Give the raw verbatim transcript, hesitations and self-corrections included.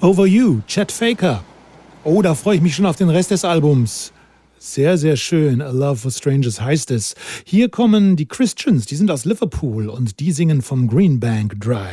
Over You, Chet Faker. Oh, da freue ich mich schon auf den Rest des Albums. Sehr, sehr schön. A Love for Strangers heißt es. Hier kommen die Christians, die sind aus Liverpool und die singen vom Green Bank Drive.